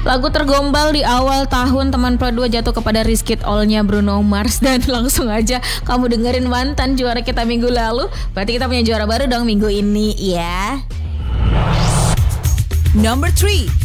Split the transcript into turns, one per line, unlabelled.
Lagu tergombal di awal tahun teman Pro 2 jatuh kepada Risk It All-nya Bruno Mars. Dan langsung aja kamu dengerin mantan juara kita minggu lalu. Berarti kita punya juara baru dong minggu ini ya.
Number 3.